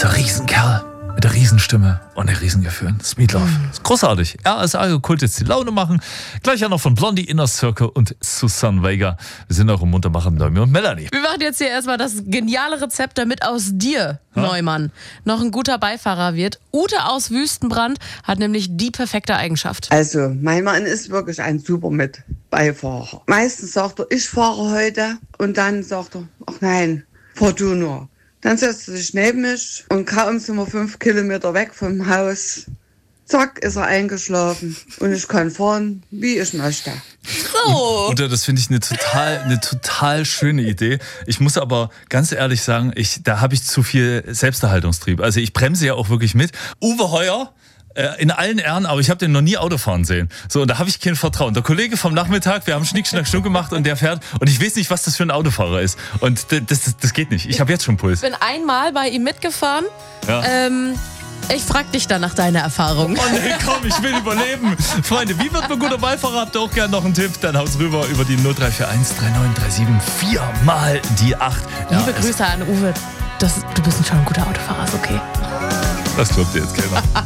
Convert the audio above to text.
Dieser Riesenkerl mit der Riesenstimme und der Riesengefühl. Das Meatloaf. Das ist großartig. RSA Kult jetzt die Laune machen. Gleich auch noch von Blondie, Inner Circle und Susanne Vega. Wir sind auch im Muntermachen, Däumi und Melanie. Wir machen jetzt hier erstmal das geniale Rezept, damit aus dir, Neumann, noch ein guter Beifahrer wird. Ute aus Wüstenbrand hat nämlich die perfekte Eigenschaft. Also, mein Mann ist wirklich ein super mit Beifahrer. Meistens sagt er, ich fahre heute. Und dann sagt er, ach nein, fahr du nur. Dann setzt er sich neben mich und kaum sind wir 5 Kilometer weg vom Haus. Zack, ist er eingeschlafen und ich kann fahren, wie ich möchte. So. Und das finde ich eine total schöne Idee. Ich muss aber ganz ehrlich sagen, da habe ich zu viel Selbsterhaltungstrieb. Also ich bremse ja auch wirklich mit. Uwe Heuer, in allen Ehren, aber ich habe den noch nie Auto fahren sehen. So, und da habe ich kein Vertrauen. Der Kollege vom Nachmittag, wir haben Schnick, Schnack, Schnuck gemacht und der fährt und ich weiß nicht, was das für ein Autofahrer ist. Und das geht nicht. Ich habe jetzt schon Puls. Ich bin einmal bei ihm mitgefahren. Ja. Ich frag dich dann nach deiner Erfahrung. Oh nee, komm, ich will überleben. Freunde, wie wird man guter Beifahrer? Habt ihr auch gerne noch einen Tipp? Dann haut's rüber über die 0341 3937 4 mal die 8. Ja, Liebe Grüße an Uwe. Du bist schon ein guter Autofahrer, ist okay. Das glaubt ihr jetzt keiner.